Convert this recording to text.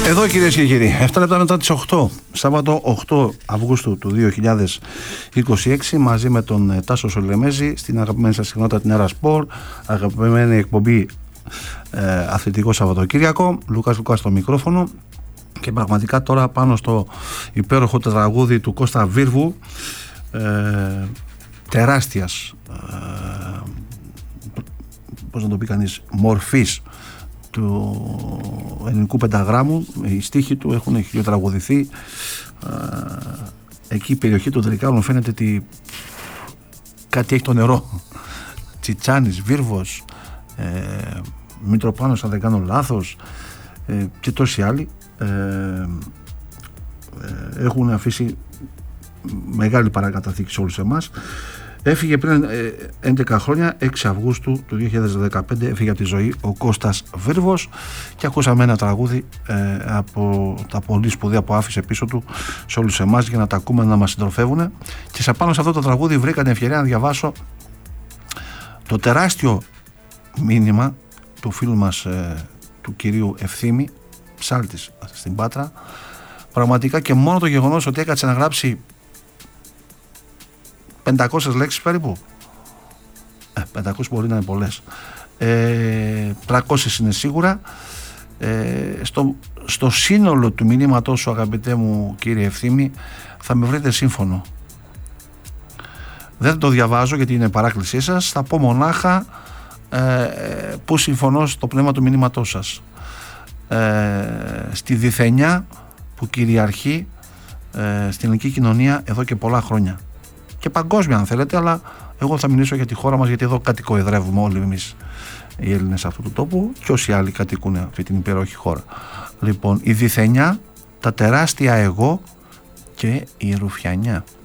Εδώ κυρίες και κύριοι, 7 λεπτά μετά τις 8, Σάββατο 8 Αυγούστου του 2026, μαζί με τον Τάσο Σολεμέζη, στην αγαπημένη σας συχνότητα την Έρα Σπορ, αγαπημένη εκπομπή Αθλητικό Σαββατοκύριακο, Λουκάς στο μικρόφωνο. Και πραγματικά τώρα πάνω στο υπέροχο τραγούδι του Κώστα Βίρβου, τεράστιας, πώς να το πει κανείς, μορφής του ελληνικού πενταγράμμου. Οι στίχοι του έχουν χιλιοτραγουδηθεί. Εκεί η περιοχή των Τρικάλων φαίνεται ότι κάτι έχει το νερό. Τσιτσάνης, Βίρβος, Μητροπάνος αν δεν κάνω λάθος, και τόσοι άλλοι έχουν αφήσει μεγάλη παρακαταθήκη σε όλους εμάς. Έφυγε πριν 11 χρόνια, 6 Αυγούστου του 2015 έφυγε από τη ζωή ο Κώστας Βίρβος και ακούσαμε ένα τραγούδι από τα πολύ σπουδαία που άφησε πίσω του σε όλους εμάς για να τα ακούμε να μας συντροφεύουν. Και πάνω σε αυτό το τραγούδι βρήκα την ευκαιρία να διαβάσω το τεράστιο μήνυμα του φίλου μας του κυρίου Ευθύμη, ψάλτης στην Πάτρα. Πραγματικά και μόνο το γεγονός ότι έκατσε να γράψει 500 λέξεις περίπου, 500 μπορεί να είναι πολλές, 300 είναι σίγουρα, στο σύνολο του μηνύματός σου, αγαπητέ μου κύριε Ευθύμη, θα με βρείτε σύμφωνο. Δεν το διαβάζω γιατί είναι παράκλησή σας, θα πω μονάχα που συμφωνώ στο πνεύμα του μηνύματός σας, στη διθενιά που κυριαρχεί στην ελληνική κοινωνία εδώ και πολλά χρόνια και παγκόσμια αν θέλετε, αλλά εγώ θα μιλήσω για τη χώρα μας, γιατί εδώ κατοικοεδρεύουμε όλοι εμείς οι Έλληνες αυτού του τόπου και όσοι άλλοι κατοικούν αυτή την υπέροχη χώρα. Λοιπόν, η διθενιά, τα τεράστια εγώ και η ρουφιανιά.